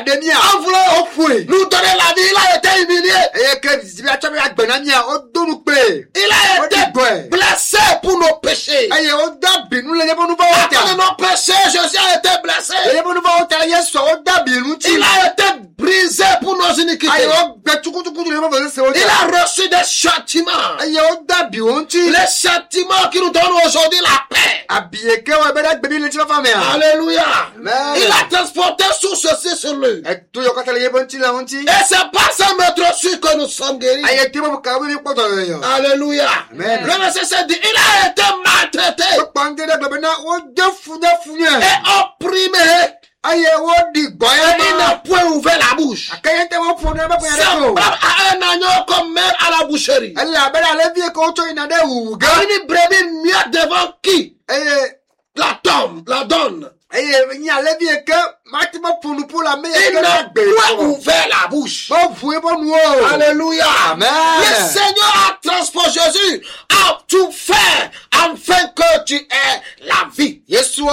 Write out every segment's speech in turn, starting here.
En voulant nous donner la vie, il a été humilié. Il a été blessé pour nos péchés. Afin de nos péchés, Jésus a été blessé. Il a été brisé pour nos iniquités. Il a reçu des châtiments. Les châtiments qui nous donnent aujourd'hui la paix. Alléluia. Il a transporté tout ceci sur lui. Et c'est par sa maîtrise que nous sommes guéris. Alléluia. Le verset se dit, il a été maltraité et opprimé. Il n'a point ouvert la bouche. Semblable à un agneau qu'on met à la boucherie. Une brebis muette devant qui la donne. Il n'a point ouvert la bouche. Alléluia. Le Seigneur a transporté Jésus à tout faire afin que tu aies la vie. Je suis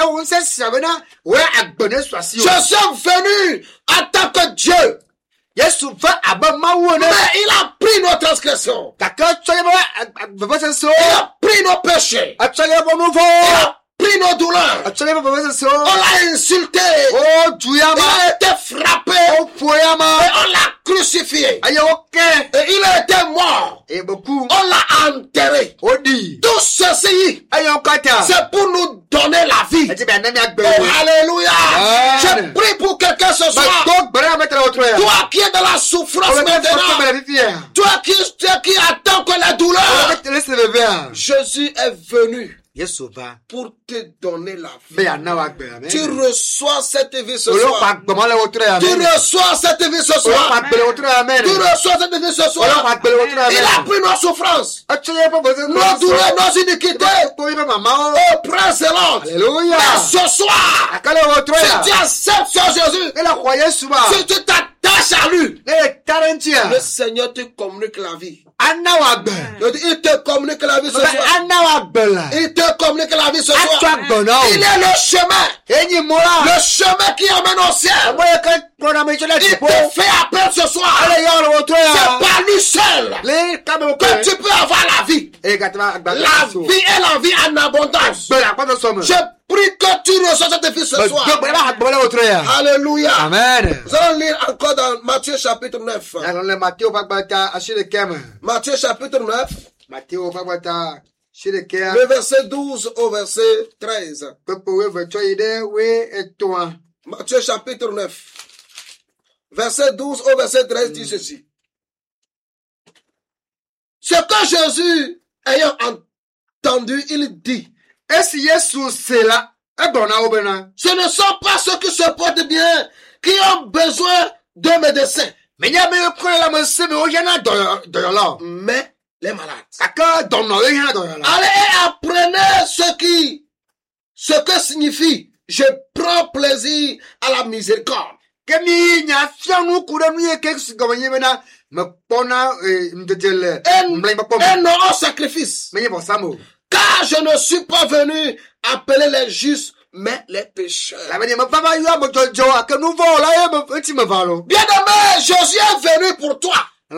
venu en tant que Dieu. Mais il a pris nos transgressions. Il a pris nos péchés. Il a pris nos douleurs. On l'a insulté. Il a été frappé. Et on l'a crucifié. Et il a été mort. On l'a enterré. Tout ceci, c'est pour nous donner la vie. Alléluia. Je prie pour quelqu'un ce soir. Toi qui es dans la souffrance maintenant. Toi qui attends que la douleur. Jésus est venu pour te donner la vie. Tu reçois cette vie ce soir. Tu reçois cette vie ce soir. Tu reçois cette vie ce soir. Il a pris nos souffrances, nos douleurs, nos iniquités. Oh, praise the Lord. Mais ce soir, si tu acceptes Jésus, si tu t'attaches à lui, le Seigneur te communique la vie. Il te communique la vie ce soir. Il te communique la vie ce soir. Il est le chemin. Le chemin qui amène au ciel. Il te fait appel ce soir. C'est pas lui seul que tu peux avoir la vie. La vie est la vie en abondance. Je prie que tu reçois cette vie ce soir. Alléluia. Amen. Nous allons lire encore dans Matthieu chapitre 9. Matthieu chapitre 9. Le verset 12 au verset 13. Matthieu chapitre 9. Verset 12 au verset 13 dit ceci. Ce que Jésus, ayant entendu, il dit. Ce ne sont pas ceux qui se portent bien qui ont besoin de médecins. Mais les malades. Allez et apprenez ce que signifie je prends plaisir à la miséricorde. Et non au sacrifice. Car je ne suis pas venu appeler les justes, mais les pécheurs. Bien-aimé, Jésus est venu pour toi. Tu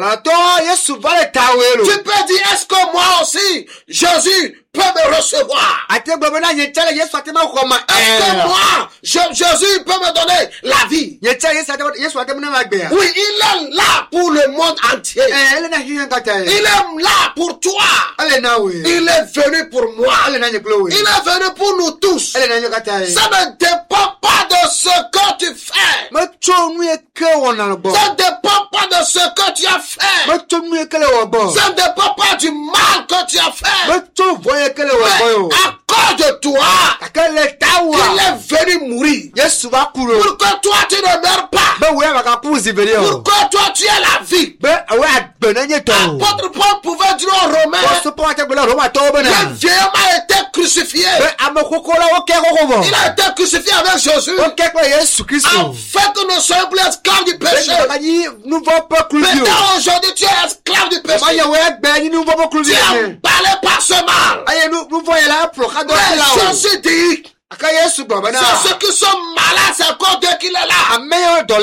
peux dire, est-ce que moi aussi, Jésus peut me recevoir? Est-ce que moi, Jésus peut me donner la vie? Oui, il est là pour le monde entier. Il est là pour toi. Il est venu pour moi. Il est venu pour nous tous. Ça ne dépend pas de ce que tu fais. Ça ne dépend pas de ce que tu as fait. Ça ne dépend pas du mal que tu as fait. Mais à cause de toi, il est venu mourir. Pour que toi tu ne meurs pas. Pour que toi tu aies la vie. Apôtre Paul pouvait dire aux Romains, le vieillard a été crucifié. Il a été crucifié avec Jésus. Afin que nous soyons plus esclaves du péché. Maintenant aujourd'hui tu es esclave du péché. Tu es emballé par ce mal. Mais Jésus dit, c'est ceux qui sont malades, c'est encore Dieu qui est là.